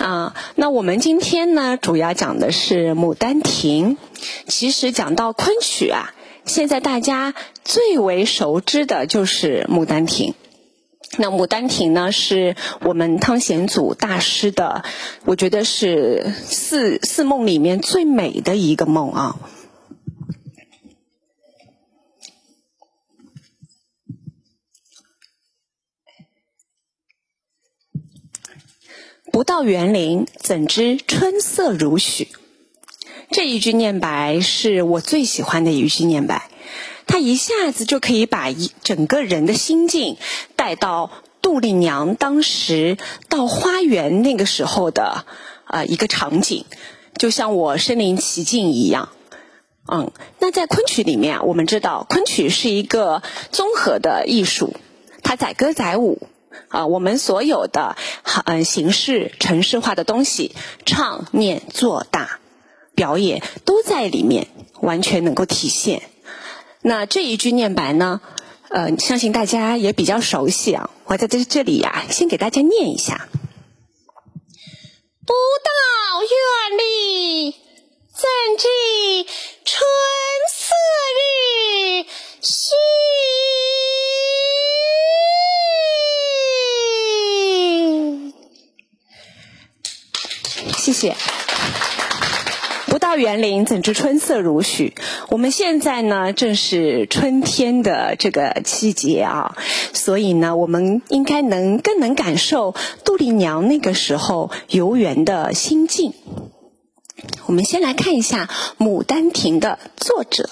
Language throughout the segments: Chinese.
那我们今天呢，主要讲的是《牡丹亭》。其实讲到昆曲啊，现在大家最为熟知的就是《牡丹亭》。那《牡丹亭》呢，是我们汤显祖大师的，我觉得是四梦里面最美的一个梦啊。不到园林，怎知春色如许？这一句念白是我最喜欢的一句念白，它一下子就可以把整个人的心境带到杜丽娘当时到花园那个时候的一个场景，就像我身临其境一样。那在昆曲里面啊，我们知道昆曲是一个综合的艺术，它载歌载舞。我们所有的形式程式化的东西，唱念做打表演都在里面完全能够体现。那这一句念白呢，相信大家也比较熟悉啊，我在这里呀，先给大家念一下。不到园里，怎知春色如许？谢谢。不到园林，怎知春色如许？我们现在呢，正是春天的这个季节啊，所以呢，我们应该更能感受杜丽娘那个时候游园的心境。我们先来看一下《牡丹亭》的作者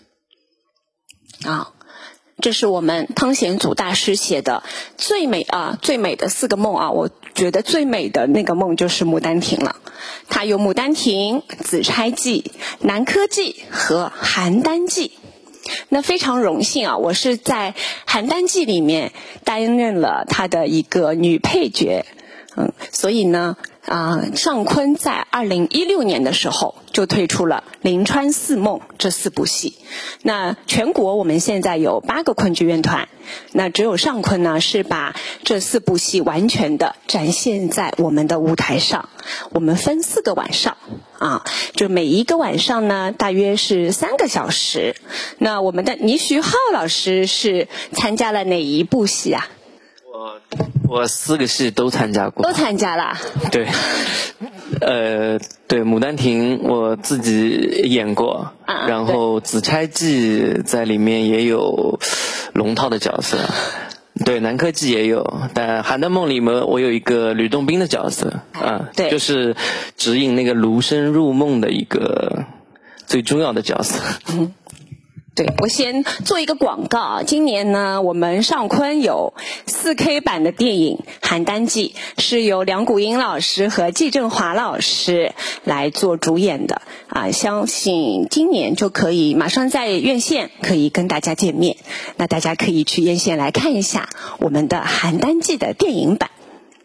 这是我们汤显祖大师写的最美的四个梦啊！我觉得最美的那个梦就是《牡丹亭》了。它有《牡丹亭》、《紫钗记》、《南柯记》和《邯郸记》。那非常荣幸啊，我是在《邯郸记》里面担任了他的一个女配角。所以呢，尚昆在2016年的时候就推出了《临川四梦》这4部戏。那全国我们现在有8个昆剧院团，那只有尚昆呢是把这4部戏完全的展现在我们的舞台上。我们分4个晚上就每一个晚上呢大约是3个小时。那我们的倪徐浩老师是参加了哪一部戏啊？ 我4个戏都参加过。 都参加了？ 对。对，《牡丹亭》我自己演过，然后《紫钗记》在里面也有龙套的角色，对，《南柯记》也有，但《邯郸梦》里面我有一个吕洞宾的角色， 对， 就是指引那个卢生入梦的一个最重要的角色。 对，我先做一个广告啊！今年呢，我们尚昆有4K 版的电影《邯郸记》，是由梁谷英老师和季振华老师来做主演的相信今年就可以马上在院线可以跟大家见面。那大家可以去院线来看一下我们的《邯郸记》的电影版。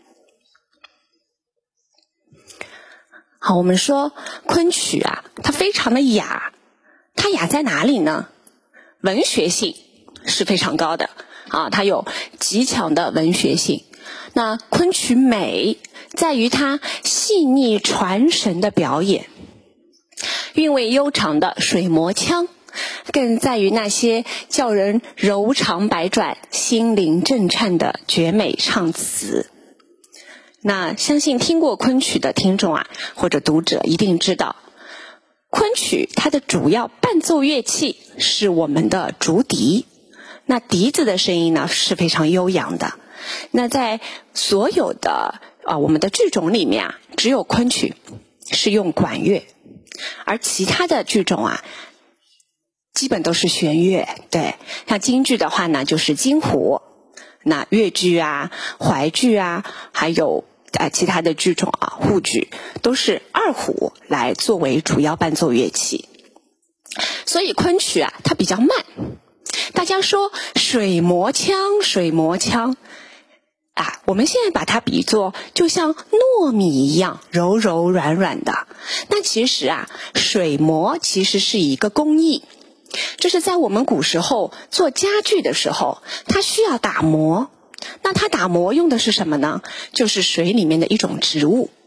好，我们说昆曲啊，它非常的雅，它雅在哪里呢？文学性是非常高的它有极强的文学性。那昆曲美在于它细腻传神的表演，韵味悠长的水磨腔，更在于那些叫人柔肠百转、心灵震颤的绝美唱词。那相信听过昆曲的听众或者读者一定知道，昆曲它的主要伴奏乐器是我们的竹笛。那笛子的声音呢是非常悠扬的。那在所有的我们的剧种里面只有昆曲是用管乐，而其他的剧种基本都是弦乐。对，像京剧的话呢就是京胡，那越剧淮剧还有其他的剧种沪剧都是二胡来作为主要伴奏乐器。所以昆曲它比较慢。大家说水磨腔，水磨腔我们现在把它比作就像糯米一样柔柔软软的。那其实水磨其实是一个工艺，就是在我们古时候做家具的时候，它需要打磨。那它打磨用的是什么呢？就是水里面的一种植物。